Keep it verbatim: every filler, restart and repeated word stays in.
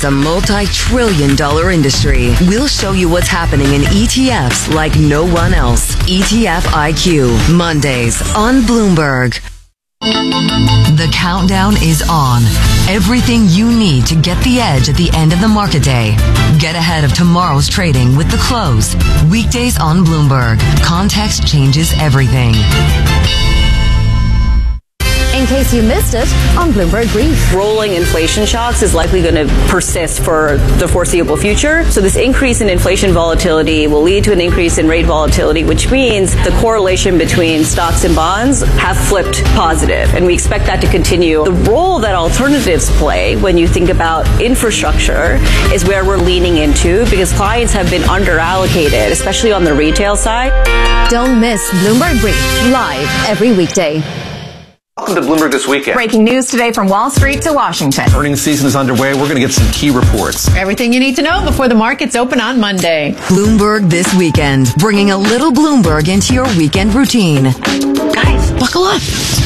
a multi-trillion dollar industry. We'll show you what's happening in E T Fs like no one else. E T F I Q, Mondays on Bloomberg. The countdown is on. Everything you need to get the edge at the end of the market day. Get ahead of tomorrow's trading with The Close. Weekdays on Bloomberg. Context changes everything. In case you missed it, on Bloomberg Brief. Rolling inflation shocks is likely going to persist for the foreseeable future. So this increase in inflation volatility will lead to an increase in rate volatility, which means the correlation between stocks and bonds have flipped positive. And we expect that to continue. The role that alternatives play when you think about infrastructure is where we're leaning into because clients have been underallocated, especially on the retail side. Don't miss Bloomberg Brief, live every weekday. Welcome to Bloomberg This Weekend. Breaking news today from Wall Street to Washington. Earnings season is underway. We're going to get some key reports. Everything you need to know before the markets open on Monday. Bloomberg This Weekend, bringing a little Bloomberg into your weekend routine. Guys, buckle up.